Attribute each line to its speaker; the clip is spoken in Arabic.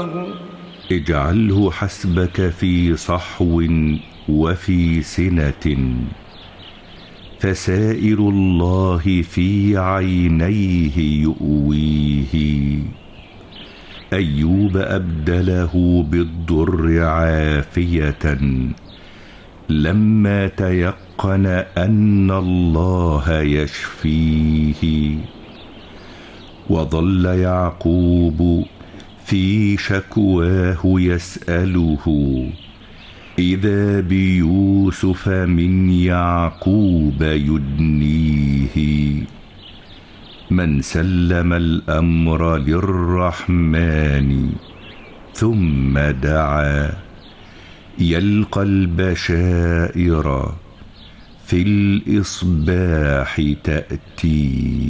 Speaker 1: اجعله حسبك في صحو وفي سنة، فسائر الله في عينيه يؤويه. أيوب أبدله بالضر عافية لما تيقن أن الله يشفيه. وظل يعقوب في شكواه يسأله إذا بيوسف من يعقوب يدنيه. من سلم الأمر للرحمن ثم دعا يلقى البشائر في الإصباح تأتي.